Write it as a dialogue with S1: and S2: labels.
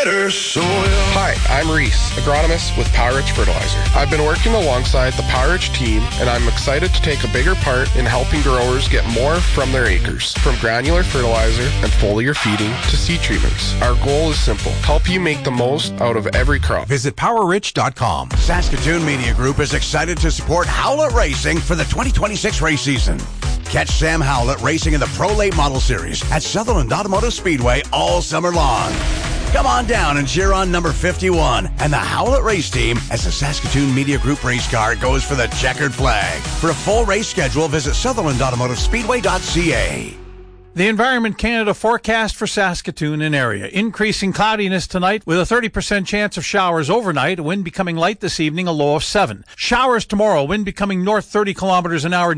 S1: better soil.
S2: Hi, I'm Reese, agronomist with Power Rich Fertilizer. I've been working alongside the Power Rich team, and I'm excited to take a bigger part in helping growers get more from their acres. From granular fertilizer and foliar feeding to seed treatments, our goal is simple: help you make the most out of every crop.
S3: Visit PowerRich.com. Saskatoon Media Group is excited to support Howlett Racing for the 2026 race season. Catch Sam Howlett racing in the Pro Late Model Series at Sutherland Automotive Speedway all summer long. Come on down and cheer on number 51 and the Howlett race team as the Saskatoon Media Group race car goes for the checkered flag. For a full race schedule, visit SutherlandAutomotiveSpeedway.ca.
S4: The Environment Canada forecast for Saskatoon and area. Increasing cloudiness tonight with a 30% chance of showers overnight. Wind becoming light this evening, a low of 7. Showers tomorrow, wind becoming north 30 kilometers an hour.